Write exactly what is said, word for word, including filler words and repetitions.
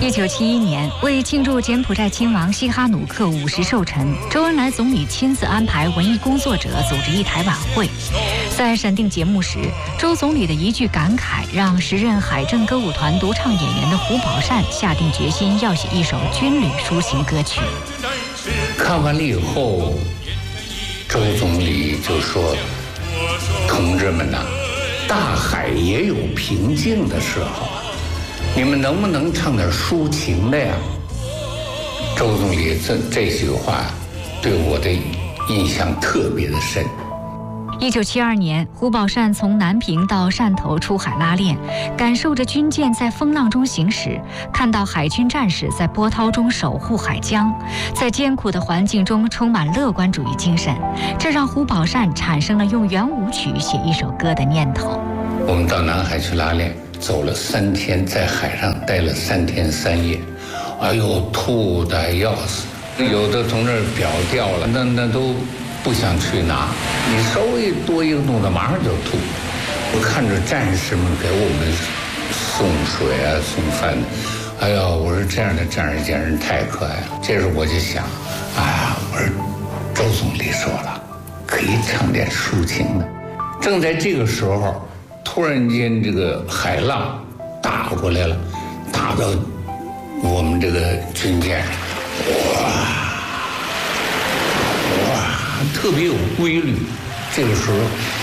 一九七一年，为庆祝柬埔寨亲王西哈努克五十寿辰，周恩来总理亲自安排文艺工作者组织一台晚会。在审定节目时，周总理的一句感慨，让时任海政歌舞团独唱演员的胡宝善下定决心要写一首军旅抒情歌曲。 看完了以后，周总理就说：“同志们呐、啊，大海也有平静的时候。”你们能不能唱点抒情的呀？周总理这这句话对我的印象特别的深。 一九七二年，胡宝善从南平到汕头出海拉练，感受着军舰在风浪中行驶，看到海军战士在波涛中守护海疆，在艰苦的环境中充满乐观主义精神，这让胡宝善产生了用圆舞曲写一首歌的念头。 我们到南海去拉练。走了三天，在海上待了三天三夜，哎呦，吐得要死！有的从这儿表掉了，那那都不想去拿，你稍微多一个动作，马上就吐。我看着战士们给我们送水啊、送饭，哎呀，我说这样的战士简直太可爱了。这时我就想，哎呀，我说周总理说了，可以唱点抒情的。正在这个时候。突然间，这个海浪打过来了，打到我们这个军舰上，哇哇，特别有规律。这个时候，